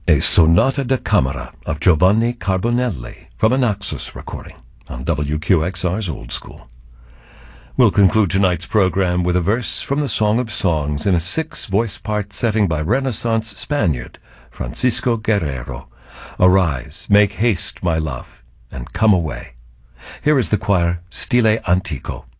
A sonata da camera of Giovanni Carbonelli from a Naxos recording on WQXR's Old School. We'll conclude tonight's program with a verse from the Song of Songs in a 6-voice part setting by Renaissance Spaniard Francisco Guerrero. Arise, make haste, my love, and come away. Here is the choir Stile Antico.